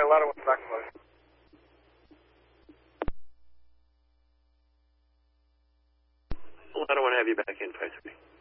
I don't want to talk about it. Well, I don't want to have you back in, 5-3.